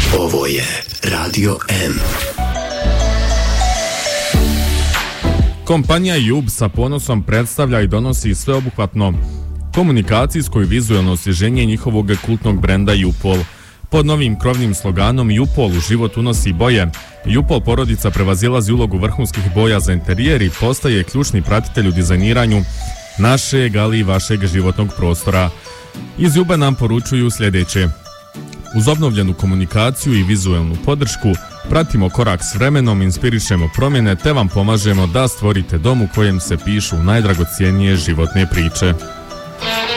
Ovo je Radio M. Kompanija Jub sa ponosom predstavlja i donosi sveobuhvatno komunikacijsko i vizualno osvježenje njihovog kultnog brenda Jupol. Pod novim krovnim sloganom Jupol u život unosi boje, Jupol porodica prevazilazi ulogu vrhunskih boja za interijer i postaje ključni pratitelj u dizajniranju našeg, ali i vašeg životnog prostora. Iz Juba nam poručuju sljedeće. Uz obnovljenu komunikaciju i vizualnu podršku pratimo korak s vremenom, inspirišemo promjene te vam pomažemo da stvorite dom u kojem se pišu najdragocjenije životne priče.